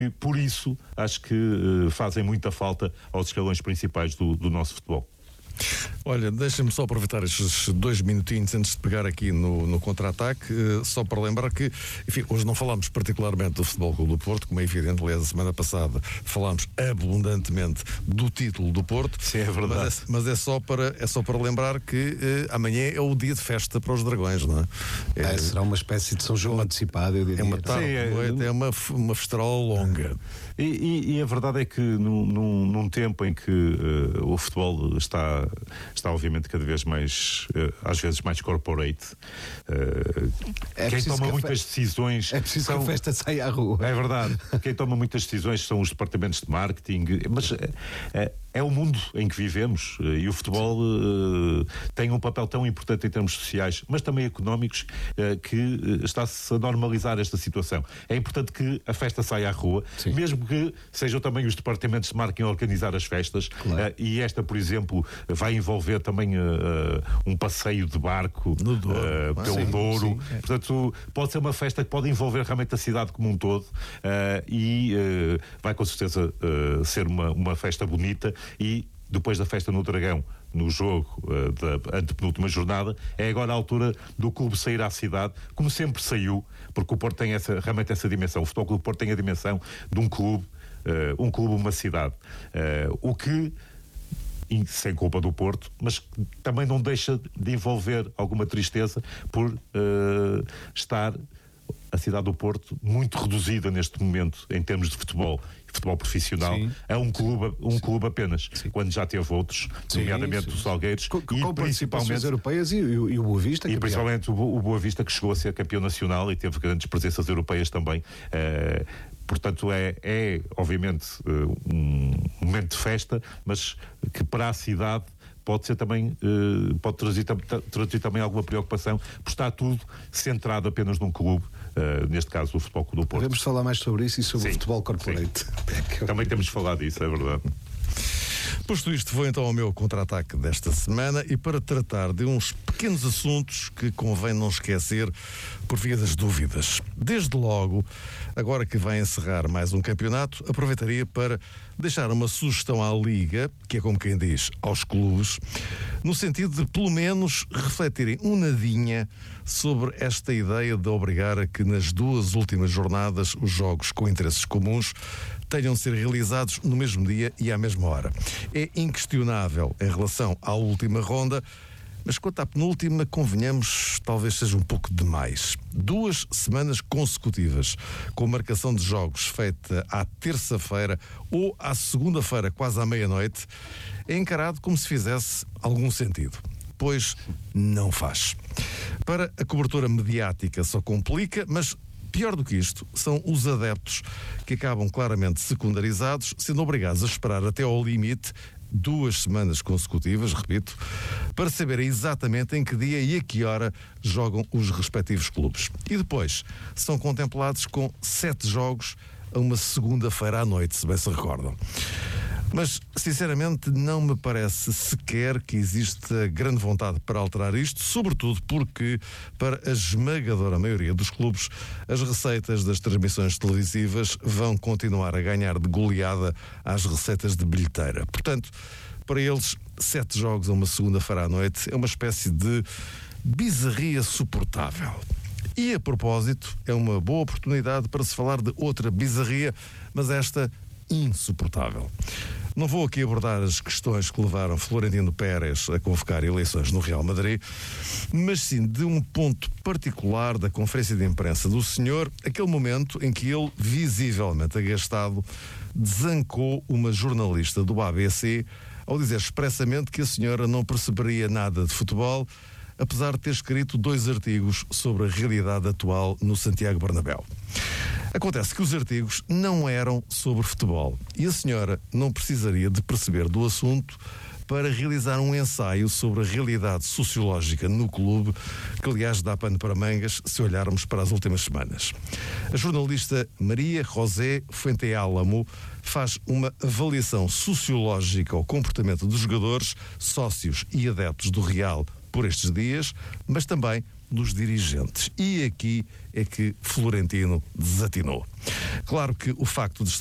E por isso acho que fazem muita falta aos escalões principais do nosso futebol. Olha, deixa-me só aproveitar estes 2 minutinhos antes de pegar aqui no contra-ataque, só para lembrar que, enfim, hoje não falámos particularmente do Futebol Clube do Porto, como é evidente. Aliás, a semana passada falámos abundantemente do título do Porto. Sim, é verdade. Mas é só para lembrar que amanhã é o dia de festa para os Dragões, não é? Será uma espécie de São João antecipado, eu diria. É uma tarde, é uma festarola longa. E a verdade é que num tempo em que o futebol está obviamente cada vez mais, às vezes mais corporate, quem toma muitas decisões... É preciso que a festa saia à rua. É verdade. Quem toma muitas decisões são os departamentos de marketing, mas é o mundo em que vivemos, e o futebol tem um papel tão importante em termos sociais, mas também económicos, que está-se a normalizar esta situação. É importante que a festa saia à rua, sim, mesmo que sejam também os departamentos de marketing a organizar as festas, claro. E esta, por exemplo, vai envolver também um passeio de barco no Douro, pelo Douro. Portanto, pode ser uma festa que pode envolver realmente a cidade como um todo, e vai com certeza ser uma festa bonita. E depois da festa no Dragão, no jogo da antepenúltima jornada, é agora a altura do clube sair à cidade, como sempre saiu, porque o Porto tem realmente essa dimensão. O Futebol Clube do Porto tem a dimensão de um clube, uma cidade. O que, sem culpa do Porto, mas também não deixa de envolver alguma tristeza por estar a cidade do Porto muito reduzida neste momento em termos de futebol profissional. Sim. É um clube apenas. Sim. Quando já teve outros, nomeadamente os Salgueiros, com principalmente europeias e o Boa Vista. E principalmente o Boa Vista, que chegou a ser campeão nacional e teve grandes presenças europeias também. Portanto, é obviamente um momento de festa, mas que para a cidade pode ser também, pode traduzir também alguma preocupação, por estar tudo centrado apenas num clube, neste caso o Futebol Clube do Porto. Devemos falar mais sobre isso e sobre o futebol corporate. Também temos de falar disso, é verdade. Posto isto, vou então ao meu contra-ataque desta semana, e para tratar de uns pequenos assuntos que convém não esquecer por via das dúvidas. Desde logo, agora que vai encerrar mais um campeonato, aproveitaria para deixar uma sugestão à Liga, que é como quem diz, aos clubes, no sentido de, pelo menos, refletirem um nadinha sobre esta ideia de obrigar a que nas 2 últimas jornadas os jogos com interesses comuns tenham de ser realizados no mesmo dia e à mesma hora. É inquestionável em relação à última ronda, mas quanto à penúltima, convenhamos, talvez seja um pouco demais. 2 semanas consecutivas, com marcação de jogos feita à terça-feira ou à segunda-feira, quase à meia-noite, é encarado como se fizesse algum sentido. Pois não faz. Para a cobertura mediática só complica, mas pior do que isto, são os adeptos que acabam claramente secundarizados, sendo obrigados a esperar até ao limite 2 semanas consecutivas, repito, para saberem exatamente em que dia e a que hora jogam os respectivos clubes. E depois são contemplados com 7 jogos a uma segunda-feira à noite, se bem se recordam. Mas, sinceramente, não me parece sequer que exista grande vontade para alterar isto, sobretudo porque, para a esmagadora maioria dos clubes, as receitas das transmissões televisivas vão continuar a ganhar de goleada às receitas de bilheteira. Portanto, para eles, 7 jogos a uma segunda-feira à noite é uma espécie de bizarria suportável. E, a propósito, é uma boa oportunidade para se falar de outra bizarria, mas esta insuportável. Não vou aqui abordar as questões que levaram Florentino Pérez a convocar eleições no Real Madrid, mas sim de um ponto particular da conferência de imprensa do senhor, aquele momento em que ele, visivelmente agastado, desancou uma jornalista do ABC ao dizer expressamente que a senhora não perceberia nada de futebol, apesar de ter escrito 2 artigos sobre a realidade atual no Santiago Bernabéu. Acontece que os artigos não eram sobre futebol e a senhora não precisaria de perceber do assunto para realizar um ensaio sobre a realidade sociológica no clube, que aliás dá pano para mangas se olharmos para as últimas semanas. A jornalista Maria José Fuente Álamo faz uma avaliação sociológica ao comportamento dos jogadores, sócios e adeptos do Real por estes dias, mas também dos dirigentes. E aqui é que Florentino desatinou. Claro que o facto de